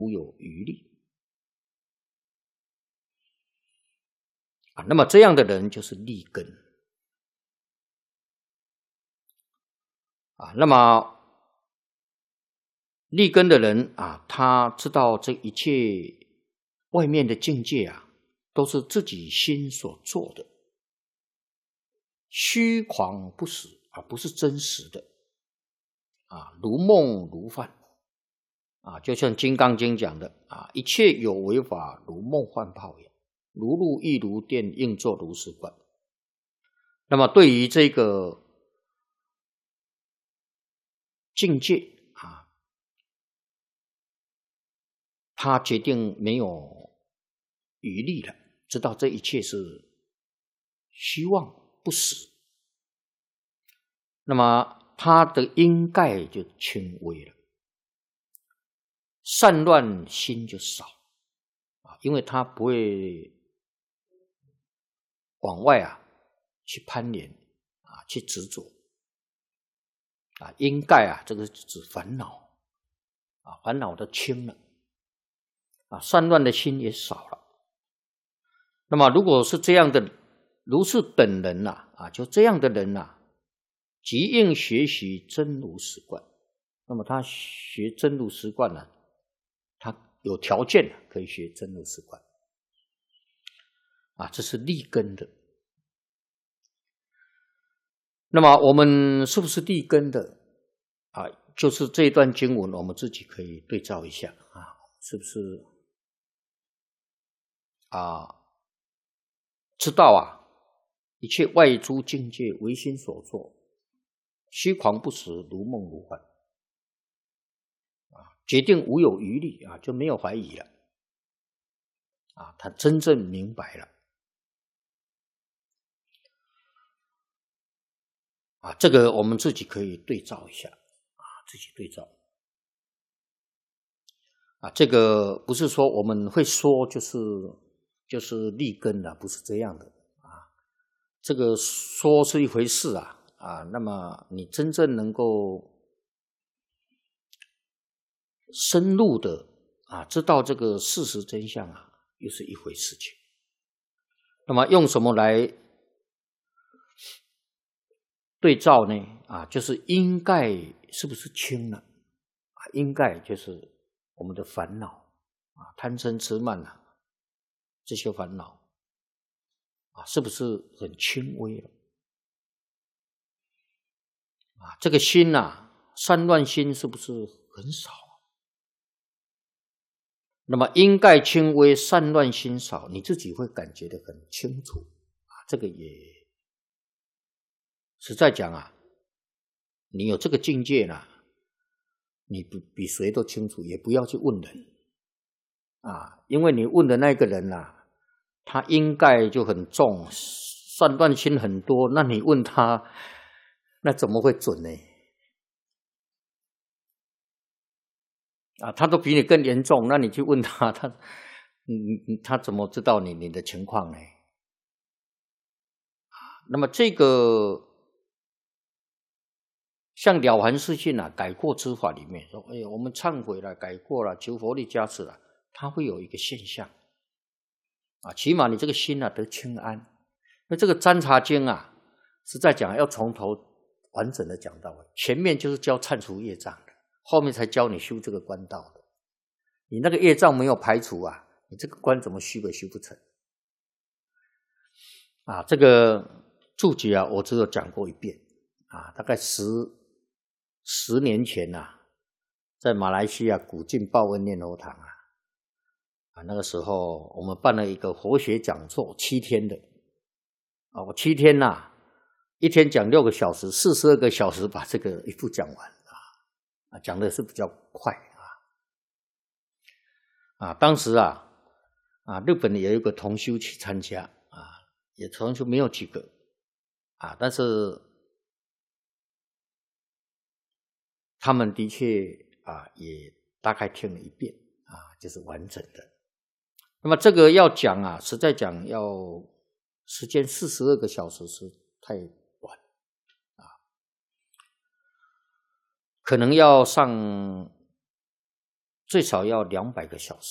无有余力啊。那么这样的人就是利根啊。那么利根的人啊，他知道这一切外面的境界啊，都是自己心所做的，虚狂不实啊，不是真实的啊，如梦如幻啊，就像《金刚经》讲的啊，一切有为法，如梦幻泡影，如露亦如电，应作如是观。那么对于这个境界啊，他决定没有余力了，知道这一切是虚妄不实，那么他的因盖就轻微了，散乱心就少啊，因为他不会往外啊去攀连啊，去执着啊。因盖啊，这个指烦恼啊，烦恼都轻了啊，散乱的心也少了。那么如果是这样的，如是等人啊，就这样的人啊，即应学习真如实观。那么他学真如实观呢，他有条件可以学真如实观啊，这是利根的。那么我们是不是利根的啊？就是这一段经文，我们自己可以对照一下啊，是不是啊？知道啊，一切外诸境界唯心所作，虚狂不实，如梦如幻啊，决定无有余力啊，就没有怀疑了啊，他真正明白了啊，这个我们自己可以对照一下啊，自己对照啊，这个不是说我们会说就是利根的，不是这样的啊。这个说是一回事啊，那么你真正能够深入的啊，知道这个事实真相啊，又是一回事情。那么用什么来对照呢？啊，就是因盖是不是轻了啊？因盖就是我们的烦恼啊，贪嗔痴慢啊，这些烦恼啊，是不是很轻微了啊？这个心啊，散乱心是不是很少？那么因盖轻微，散乱心少，你自己会感觉得很清楚啊。这个也实在讲啊，你有这个境界呢，你比谁都清楚，也不要去问人啊，因为你问的那个人啊，他因盖就很重，散乱心很多，那你问他，那怎么会准呢？啊，他都比你更严重，那你去问他，他怎么知道你的情况呢？那么这个像了凡四训啊，改过之法里面说，哎，我们忏悔了，改过了，求佛力加持了，它会有一个现象啊，起码你这个心啊得清安。那这个占察经啊，实在讲要从头完整的讲到尾，前面就是教忏除业障的，后面才教你修这个观道的。你那个业障没有排除啊，你这个观怎么修也修不成啊。这个注解啊，我只有讲过一遍啊，大概10年前啊，在马来西亚古晋报恩念佛堂啊，那个时候我们办了一个佛学讲座，7天的啊，我7天一天讲6个小时，42个小时把这个一部讲完啊，讲的是比较快啊。当时日本也有一个同修去参加啊，也同修没有几个啊，但是他们的确也大概听了一遍啊，就是完整的。那么这个要讲实在讲要时间42个小时是太短啊，可能要上最少要200个小时。